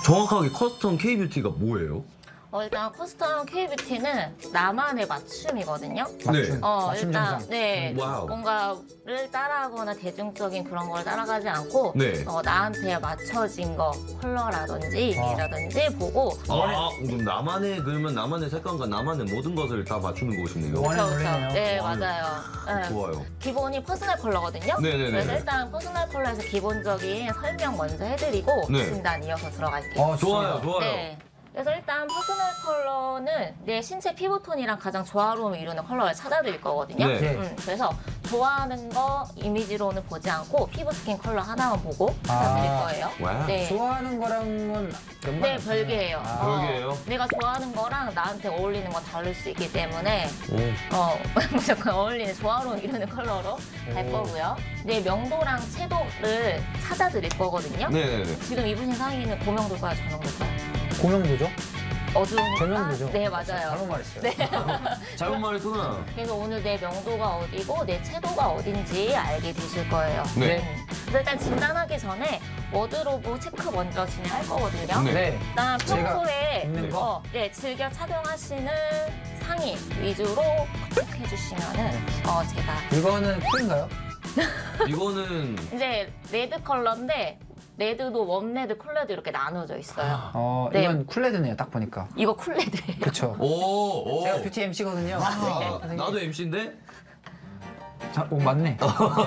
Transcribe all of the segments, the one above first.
정확하게 커스텀 K-뷰티가 뭐예요? 일단 커스텀 K-뷰티는 나만의 맞춤이거든요. 네. 맞춤 일단 정장. 네 와우. 뭔가를 따라하거나 대중적인 그런 걸 따라가지 않고 네. 나한테 맞춰진 거 컬러라든지 이미지라든지 보고 그럼 나만의 색감과 나만의 모든 것을 다 맞추는 곳이네요. 원에 그렇죠. 걸리네요. 네 맞아요. 네. 좋아요. 기본이 퍼스널 컬러거든요. 네네네. 그래서 일단 퍼스널 컬러에서 기본적인 설명 먼저 해드리고 네. 진단 이어서 들어갈게요. 좋아요, 좋아요. 네. 그래서 일단 퍼스널 컬러는 내 신체 피부톤이랑 가장 조화로움을 이루는 컬러를 찾아드릴 거거든요. 네. 그래서 좋아하는 거 이미지로는 보지 않고 피부 스킨 컬러 하나만 보고 찾아드릴 거예요. 와우. 네. 좋아하는 거랑은 네, 별개예요. 별개예요? 내가 좋아하는 거랑 나한테 어울리는 건 다를 수 있기 때문에 무조건 어울리는 조화로움 이루는 컬러로 갈 거고요. 내 명도랑 채도를 찾아드릴 거거든요. 네네네. 지금 입으신 상의는 고명도일까요, 저명도일까요? 고명도죠? 어두운 저명도죠? 네, 맞아요. 잘못 말했어요. 네. 잘못 말했구나. 그래서 오늘 내 명도가 어디고 내 채도가 어딘지 알게 되실 거예요. 네. 그래서 일단 진단하기 전에 워드로브 체크 먼저 진행할 거거든요. 네. 일단 제가 평소에 입는 거? 즐겨 착용하시는 상의 위주로 체크해 주시면은 제가 이거는 쿨인가요? 이거는 이제 레드 컬러인데 레드도 웜레드, 쿨레드 이렇게 나눠져 있어요. 네. 이건 쿨레드네요, 딱 보니까. 이거 쿨레드예요. 그쵸. 오. 제가 뷰티 MC거든요. 나도 MC인데? 자, 오, 맞네.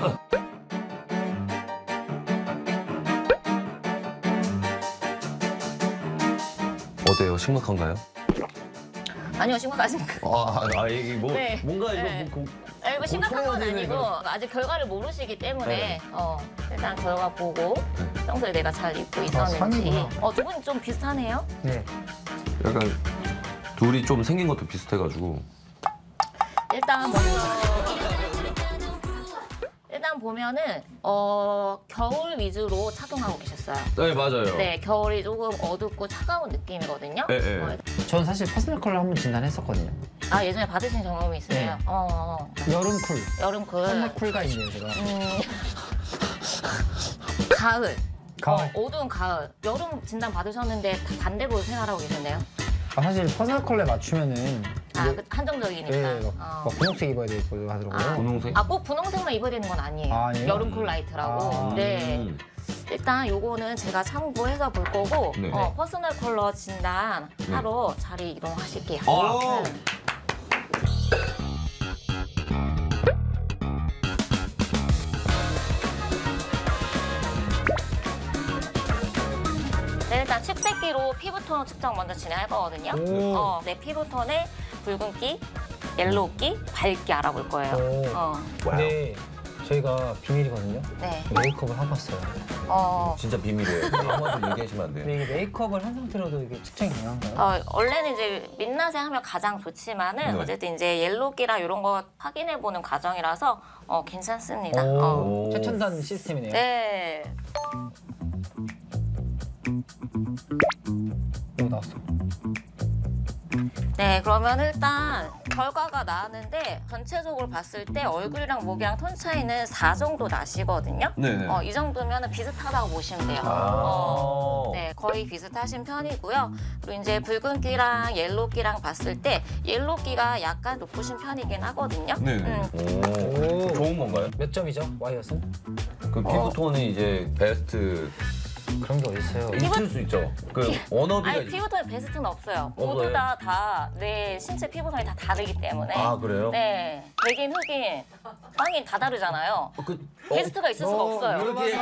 어때요? 심각한가요? 아니요, 심각하신 이게 뭐 네. 뭔가 이거 네. 뭐 이거 심각한 건 고쳐야 되는 아니고 아직 결과를 모르시기 때문에 일단 결과 보고 평소에 내가 잘 입고 있었는지 상이구나. 두 분이 좀 비슷하네요. 네. 약간 둘이 좀 생긴 것도 비슷해가지고. 일단 보면은 겨울 위주로 착용하고 계셨어요. 네 맞아요. 네, 겨울이 조금 어둡고 차가운 느낌이거든요. 네, 네. 전 사실 퍼스널 컬러 한번 진단했었거든요. 예전에 받으신 경험이 있으세요? 네. 여름 쿨. 여름 쿨. 한낮 쿨가 있네요, 제가. 가을. 가을. 어두운 가을. 여름 진단 받으셨는데 다 반대로 생활하고 계셨네요? 사실 퍼스널 컬러에 맞추면은 한정적이니까. 네, 막 분홍색 입어야 되고 하더라고요. 분홍색? 꼭 분홍색만 입어야 되는 건 아니에요. 아니에요? 여름 쿨 라이트라고. 네. 일단 요거는 제가 참고해서 볼 거고 네. 퍼스널 컬러 진단 하러 자리 이동하실게요. 네, 일단 칩새끼로 피부톤 측정 먼저 진행할 거거든요. 내 피부톤의 붉은기, 옐로우기, 밝기 알아볼 거예요. 근데 저희가 비밀이거든요. 네. 메이크업을 하고 왔어요. 진짜 비밀이에요. 아무한테 얘기하시면 안 돼요. 근데 이게 메이크업을 한 상태로도 이게 측정이 가능한가요? 원래는 이제 민낯에 하면 가장 좋지만은 네. 어쨌든 이제 옐로우기랑 이런 거 확인해 보는 과정이라서 괜찮습니다. 오, 최첨단 시스템이네요. 네. 오, 나왔어. 네, 그러면 일단 결과가 나왔는데 전체적으로 봤을 때 얼굴이랑 목이랑 톤 차이는 4 정도 나시거든요. 네네. 이 정도면 비슷하다고 보시면 돼요. 네, 거의 비슷하신 편이고요. 그리고 이제 붉은기랑 옐로우기랑 봤을 때 옐로우기가 약간 높으신 편이긴 하거든요. 네네. 오. 좋은 건가요? 몇 점이죠, 와이엇은? 그 피부톤이 이제 베스트 그런 게 어딨어요. 있을 수 있죠. 그 워너비가 아니, 피부톤의 베스트는 없어요. 모두 없어요? 다 내 신체 피부톤이 다 다르기 때문에. 그래요? 네. 백인, 흑인, 황인 다 다르잖아요. 그 베스트가 있을 수가 없어요. 이렇게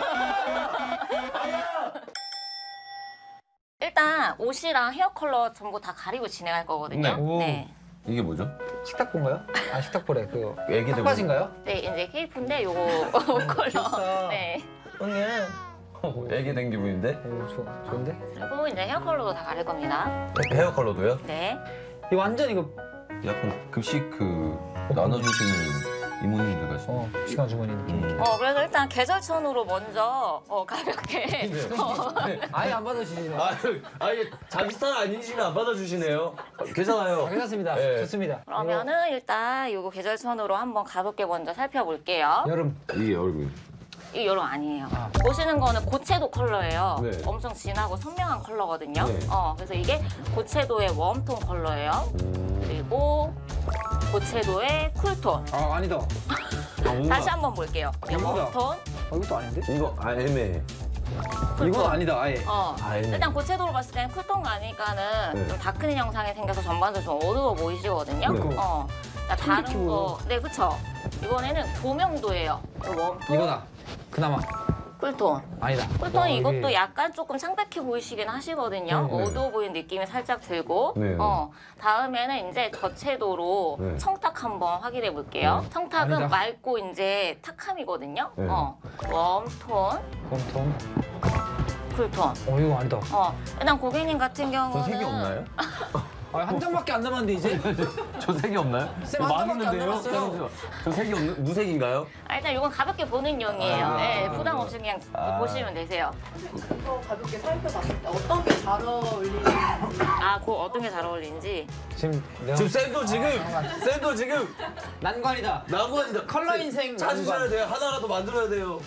일단 옷이랑 헤어 컬러 전부 다 가리고 진행할 거거든요. 네. 네. 이게 뭐죠? 식탁보인가요? 그 식탁보래. 애기들 탁바지인가요? 네, 이제 케이프인데 요거 컬러. 귀엽다. 네. 애기 된 기분인데? 오, 좋은데? 그리고 이제 헤어 컬러도 다 가릴 겁니다. 헤어 컬러도요? 네. 이거 완전 이거 약간 급식 나눠주시는 이모님들 같이. 시간 주머니 느낌. 그래서 일단 계절천으로 먼저 가볍게. 아예 안 받으시네요. 아예 자기 스타일 아니시면 안 받아주시네요. 괜찮아요. 괜찮습니다. 네. 좋습니다. 그러면은 일단 요거 계절천으로 한번 가볍게 먼저 살펴볼게요. 여름. 이 얼굴. 이거 여름 아니에요. 아. 보시는 거는 고채도 컬러예요. 네. 엄청 진하고 선명한 컬러거든요. 네. 그래서 이게 고채도의 웜톤 컬러예요. 그리고 고채도의 쿨톤. 아 아니다. 다시 한번 볼게요. 이거다. 웜톤. 이것도 아닌데? 이거 애매해. 이건 아니다 아예. 애매해. 일단 고채도로 봤을 때는 쿨톤 가니까는 네. 좀 다크닝 형상이 생겨서 전반적으로 좀 어두워 보이시거든요. 네. 자, 다른 청백해 거, 네, 그쵸. 이번에는 고명도예요. 그 웜톤, 이거다. 그나마 쿨톤. 아니다. 쿨톤 와, 이것도 이게- 약간 조금 창백해 보이시긴 하시거든요. 네. 어두워 보이는 느낌이 살짝 들고. 네. 다음에는 이제 저채도로 네. 청탁 한번 확인해 볼게요. 네. 청탁은 아니다. 맑고 이제 탁함이거든요. 네. 웜톤, 봄톤. 쿨톤. 이거 아니다. 일단 고객님 같은 경우는 저 색이 없나요? 한 장밖에 안 남았는데 이제. 저 색이 없나요? 쌤, 한 장밖에 안 남았어요. 잠시만요. 저 색이 없는 무색인가요? 일단 이건 가볍게 보는 용이에요. 아, 네, 부담 없이 그냥 보시면 되세요. 이거 가볍게 살펴봤을 때 어떤 게 잘 어울리는지 어떤 게 잘 어울리는지. 지금 내가 지금 쌤도 지금 난관이다. 나무아니다. 컬러 인생 찾으셔야 난관. 돼요. 하나라도 만들어야 돼요.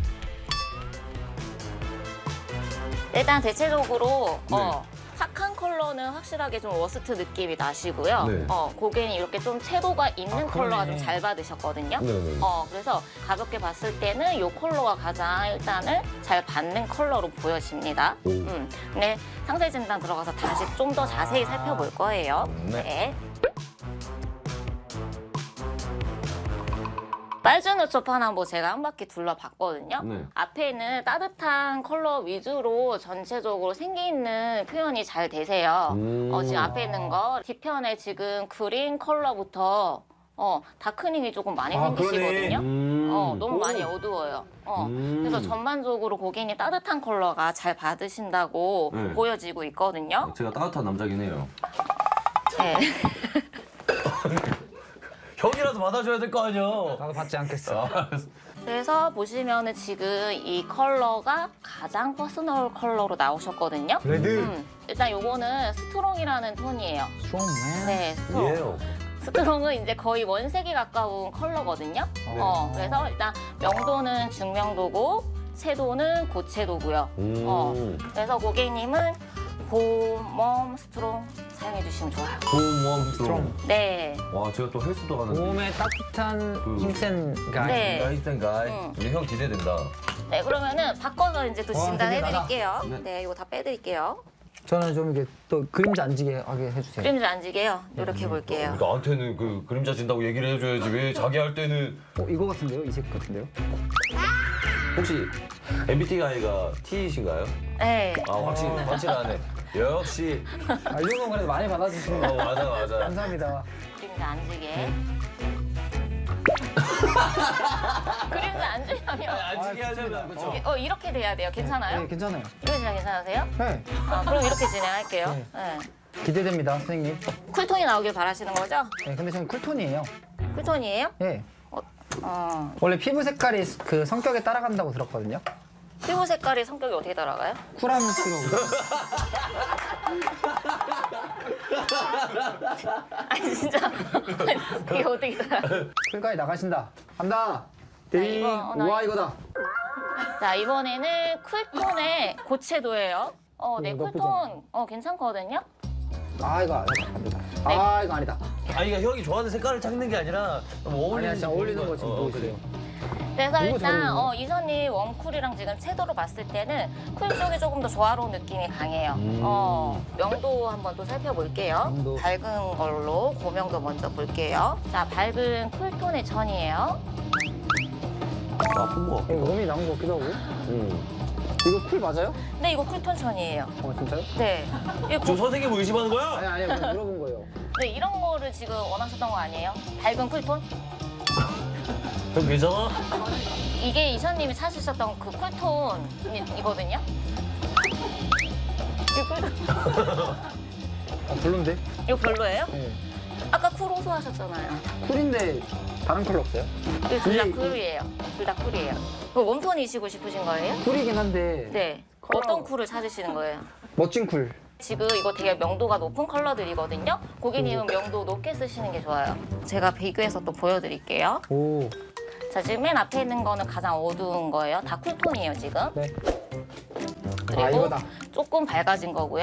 일단 대체적으로 네. 탁한 컬러는 확실하게 좀 워스트 느낌이 나시고요. 네. 고객님 이렇게 좀 채도가 있는 컬러가 그러네. 좀 잘 받으셨거든요. 네네. 그래서 가볍게 봤을 때는 이 컬러가 가장 일단은 잘 받는 컬러로 보여집니다. 오. 근데 상세 진단 들어가서 다시 좀 더 자세히 살펴볼 거예요. 네. 네. 빨주 누초판 한번 제가 한 바퀴 둘러봤거든요. 네. 앞에는 따뜻한 컬러 위주로 전체적으로 생기 있는 표현이 잘 되세요. 지금 앞에 있는 거 뒤편에 지금 그린 컬러부터 다크닝이 조금 많이 생기시거든요. 너무 많이 어두워요. 그래서 전반적으로 고객님 따뜻한 컬러가 잘 받으신다고 네. 보여지고 있거든요. 제가 따뜻한 남자긴 해요. 네. 형이라도 받아줘야 될 거 아니야. 나도 받지 않겠어. 그래서 보시면은 지금 이 컬러가 가장 퍼스널 컬러로 나오셨거든요. 레드. 일단 요거는 스트롱이라는 톤이에요. 스트롱맨. 네, 스트롱. 예요. 스트롱은 이제 거의 원색에 가까운 컬러거든요. 네. 그래서 일단 명도는 중명도고 채도는 고채도고요. 그래서 고객님은 봄, 스트롱 사용해 주시면 좋아요. 봄웜 스트롱. 네. 와, 제가 또 헬스도 가는데. 봄에 따뜻한 힘센 가이. 네. 나이스 가이. 이제 형 기대된다. 네, 그러면은 바꿔서 이제 또 와, 진단해 되게 많아. 드릴게요. 네. 네, 이거 다 빼드릴게요. 저는 좀 이게 또 그림자 안 지게 하게 해주세요. 그림자 안 지게요. 이렇게 볼게요. 나한테는 그 그림자 진다고 얘기를 해줘야지. 왜 자기 할 때는. 이거 같은데요? 이 색 같은데요? 혹시 MBTI가 T이신가요? 네. 확실하네. 역시. 이런 건 그래도 많이 받아주시는 거 맞아. 감사합니다. 그림자 안 지게. 그림자 안 지려면 안 지게 하려면 그렇죠. 이렇게 돼야 돼요. 괜찮아요? 네, 괜찮아요. 이렇게 진행 괜찮으세요? 네, 그럼 이렇게 진행할게요. 네. 네. 기대됩니다, 선생님. 쿨톤이 나오길 바라시는 거죠? 네, 근데 저는 쿨톤이에요. 쿨톤이에요? 네. 어, 원래 피부 색깔이 그 성격에 따라간다고 들었거든요. 피부 색깔이 성격이 어떻게 따라가요? 쿨함스러워. 아니 진짜 그게 어떻게 따라가요? 쿨가이 나가신다. 간다. 데이 와 이거다. 자 이번에는 쿨톤의 고채도예요. 네 나쁘지 쿨톤 괜찮거든요. 아 이거 안 된다. 네. 아 이거 아니다. 아니, 그러니까 형이 좋아하는 색깔을 찾는 게 아니라 뭐 어울리는 아니야, 진짜 어울리는 거 지금 보고 있어요. 그래서 이거 잘 일단 어울리네. 이선님 웜쿨이랑 지금 채도로 봤을 때는 쿨 쪽이 조금 더 조화로운 느낌이 강해요. 명도 한번 또 살펴볼게요. 명도. 밝은 걸로 고명도 먼저 볼게요. 자 밝은 쿨톤의 천이에요. 나쁜 거 같고. 몸이 나온 것 같기도 하고. 이거 쿨 맞아요? 네 이거 쿨톤 천이에요. 진짜요? 네. 이거 저 선생님 의심하는 거야? 아니 그냥 물어본 거예요. 네, 이런 거를 지금 원하셨던 거 아니에요? 밝은 쿨톤? 형 괜찮아? 이게 이선님이 찾으셨던 그 쿨톤이거든요? 이거 쿨톤. 별론데? 이거 별로예요? 네. 아까 쿨 호소하셨잖아요. 쿨인데 다른 컬러 없어요? 이거 둘 다 이- 쿨이에요. 둘 다 쿨이에요. 그 웜톤이시고 싶으신 거예요? 쿨이긴 한데 네. 컬러. 어떤 쿨을 찾으시는 거예요? 멋진 쿨. 지금 이거 되게 명도가 높은 컬러들이거든요? 고객님은 명도 높게 쓰시는 게 좋아요. 제가 비교해서 또 보여드릴게요. 오. 자, 지금 맨 앞에 있는 거는 가장 어두운 거예요. 다 쿨톤이에요, 지금. 네. 그리고 이거다. 조금 밝아진 거고요.